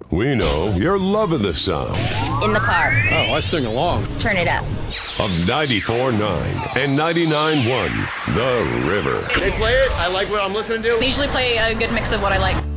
We know you're loving the sound In the car. Oh, I sing along. Turn it up. of 94.9 and 99.1 The River. They play it. I like what I'm listening to. They usually play a good mix of what I like.